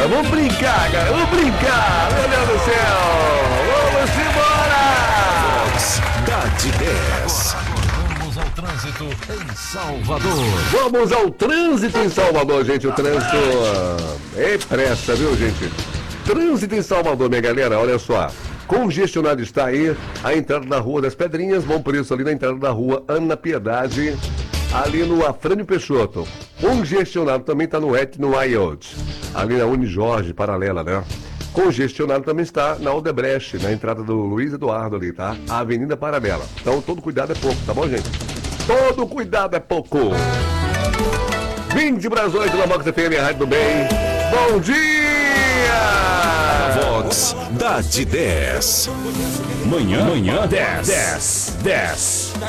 Vamos brincar, cara, vamos brincar, meu Deus do céu, vamos embora! Da de 10. Vamos ao trânsito em Salvador. Vamos ao trânsito em Salvador, gente, o trânsito é pressa, viu, gente? Trânsito em Salvador, minha galera, olha só. Congestionado está aí a entrada da Rua das Pedrinhas, bom preço ali na entrada da Rua Ana Piedade, ali no Afrânio Peixoto. Congestionado também está no Etno Wild, ali na Unijorge, paralela, né? Congestionado também está na Odebrecht, na entrada do Luiz Eduardo ali, tá? A Avenida Paralela. Então todo cuidado é pouco, tá bom, gente? Todo cuidado é pouco. 20 para as 8 da Vox FM, Rádio do Bem. Bom dia! Vox da de 10. Manhã 10.